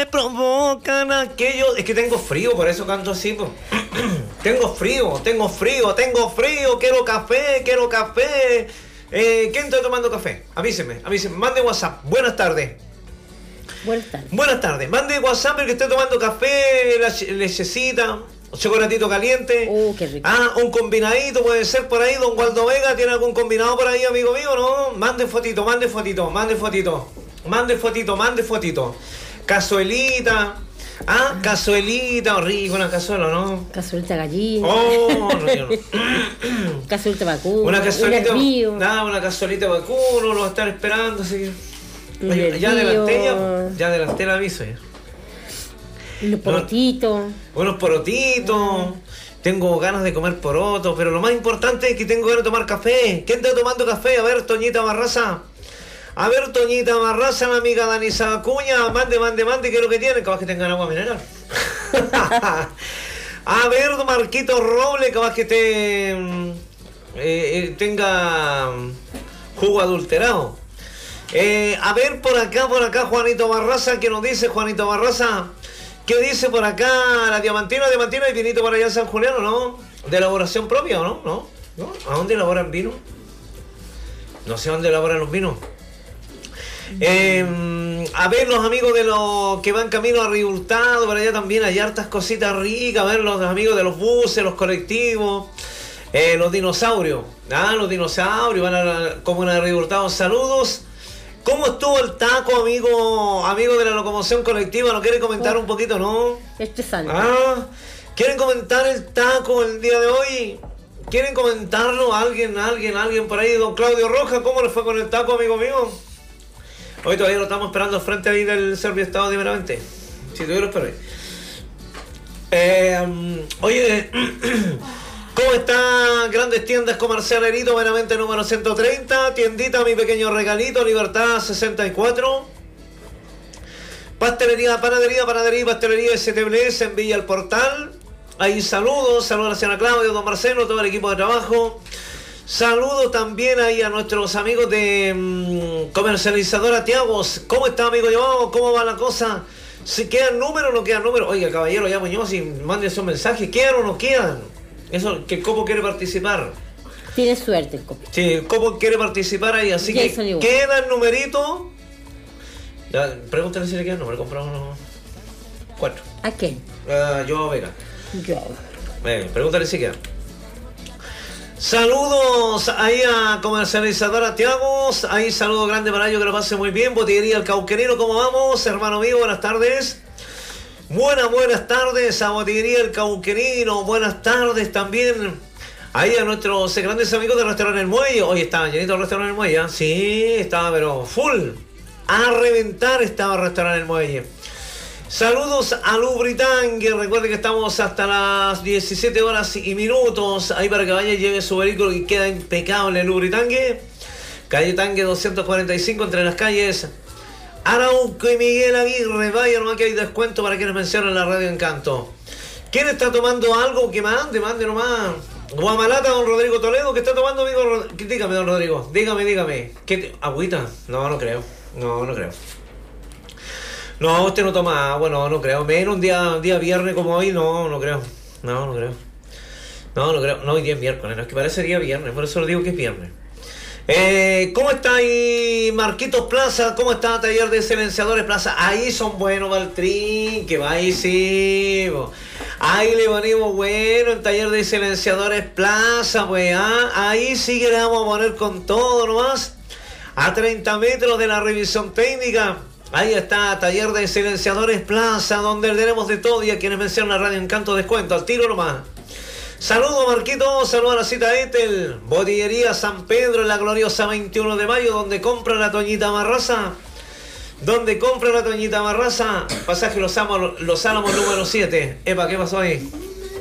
me provocan aquellos... Es que tengo frío, por eso canto así, po. Tengo frío, quiero café. ¿Quién está tomando café? Avíseme, mande WhatsApp. Buenas tardes. Mande WhatsApp el que esté tomando café, lechecita, chocolatito caliente. Qué rico. Un combinadito puede ser por ahí. Don Waldo Vega, ¿tiene algún combinado por ahí, amigo mío? No, mande fotito. Cazuelita. Cazuelita, rico, una cazuela, ¿no? Cazuelita gallina. No. Cazuelita vacuno. Una cazuelita vacuno, lo va a estar esperando, así. Oye, ya adelanté el aviso ya. Unos porotitos. Unos porotitos. Tengo ganas de comer porotos, pero lo más importante es que tengo ganas de tomar café. ¿Quién está tomando café? A ver, Toñita Barraza, la amiga Danisa Acuña, mande, ¿qué es lo que tiene? Capaz que tengan agua mineral. A ver, Marquito Roble, capaz que tenga jugo adulterado. A ver, por acá, Juanito Barraza, ¿qué nos dice Juanito Barraza? ¿Qué dice por acá la diamantina y vinito para allá en San Julián, no? ¿De elaboración propia o no? ¿No? ¿A dónde elaboran vino? No sé dónde elaboran los vinos. A ver, los amigos de los que van camino a Río Hurtado, por allá también hay hartas cositas ricas. A ver, los amigos de los buses, los colectivos, los dinosaurios. Los dinosaurios van a la comuna de Río Hurtado. Saludos. ¿Cómo estuvo el taco, amigo de la locomoción colectiva? ¿No quiere comentar un poquito, no? Estresante. ¿Quieren comentar el taco el día de hoy? ¿Quieren comentarlo? ¿Alguien por ahí? Don Claudio Rojas, ¿cómo le fue con el taco, amigo mío? Hoy todavía lo estamos esperando al frente ahí del Serviestado divinamente. Si todavía lo espero ahí. Oye, ¿cómo está? Grandes tiendas comercial Herito, meramente número 130. Tiendita Mi Pequeño Regalito, Libertad 64. Panadería y pastelería STBS en Villa El Portal. Ahí saludos a la señora Claudia, don Marcelo, todo el equipo de trabajo. Saludos también ahí a nuestros amigos de comercializadora Tiagos. ¿Cómo está, amigo Joao? ¿Cómo va la cosa? ¿Si quedan números o no quedan números? Oiga, caballero, ya Muñoz, y mándense un mensaje. ¿Quedan o no quedan? Eso, que el Copo quiere participar. Tiene suerte el Copo. Sí, el Copo quiere participar ahí, así que queda el numerito. Ya, pregúntale si le quedan números. Compramos unos 4. ¿A quién? Joao Vega. Pregúntale si quedan. Saludos ahí a comercializadora Tiagos. Ahí saludo grande para ellos, que lo pase muy bien. Botillería El Cauquenero, ¿cómo vamos? Hermano mío, buenas tardes. Buenas tardes a Botillería El Cauquenino. Buenas tardes también ahí a nuestros grandes amigos del Restaurante El Muelle. Hoy estaba llenito el Restaurante El Muelle, ¿eh? Sí, estaba pero full. A reventar estaba el Restaurante El Muelle. Saludos a Lubritangue. Recuerden que estamos hasta las 17 horas y minutos. Ahí para que vaya y lleve su vehículo y queda impecable Lubritangue. Calle Tangue 245 entre las calles Arauco y Miguel Aguirre. Vaya nomás que hay descuento para quienes mencionan la Radio Encanto. ¿Quién está tomando algo? Que mande nomás. Guamalata, don Rodrigo Toledo. ¿Qué está tomando, amigo? Dígame, don Rodrigo. Dígame. ¿Agüita? No creo. No, usted no toma agua, no creo. Menos un día viernes como hoy, no creo. No creo. No, hoy día es miércoles, no es que parece día viernes, por eso lo digo que es viernes. ¿Cómo está ahí Marquitos Plaza? ¿Cómo está Taller de Silenciadores Plaza? Ahí son buenos Valtrín, que va ahí sí. Ahí le ponemos bueno en Taller de Silenciadores Plaza, pues. Ahí sí que le vamos a poner con todo nomás. A 30 metros de la revisión técnica. Ahí está, Taller de Silenciadores Plaza, donde tenemos de todo y a quienes mencionan la Radio Encanto descuento, al tiro nomás. Saludos, Marquito, saludos a la cita Etel, Botillería San Pedro en la gloriosa 21 de mayo, donde compra la Toñita Marraza. Pasaje Los Álamos número 7. Epa, ¿qué pasó ahí?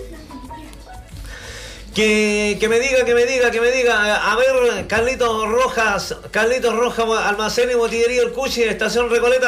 Que me diga. A ver, Carlitos Rojas, Almacén y Botillería El Cuchi, Estación Recoleta.